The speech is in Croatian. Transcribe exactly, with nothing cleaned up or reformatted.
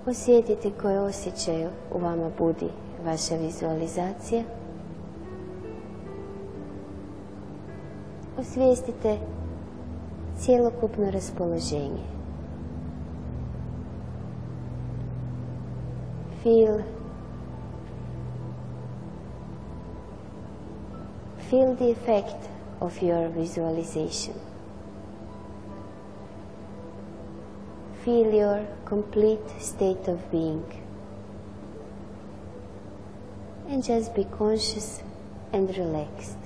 Osjetite koje osjećaje u vama budi vaša vizualizacija. Osvijestite cjelokupno raspoloženje. Feel, feel the effect of your visualization. Feel your complete state of being. And just be conscious and relaxed.